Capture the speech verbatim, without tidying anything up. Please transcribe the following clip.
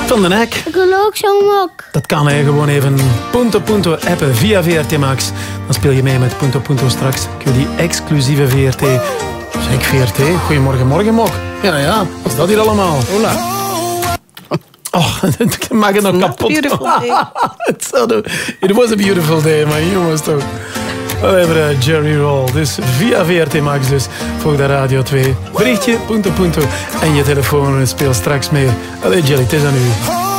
Van den Hek. Ik wil ook zo'n mok. Dat kan hij gewoon even Punto Punto appen via V R T Max. Dan speel je mee met Punto Punto straks. Ik wil die exclusieve V R T. Zeg V R T, goedemorgen, morgen mok. Ja, ja, wat is dat hier allemaal? Hola. Oh, ik maak het nog kapot. Beautiful day. It was a beautiful day, maar jongens toch. Whatever, uh, Jerry Roll. Dus via V R T Max dus. Volg daar Radio twee. Berichtje, Punto Punto. En je telefoon speelt straks mee. Allee Jelly, het is aan u.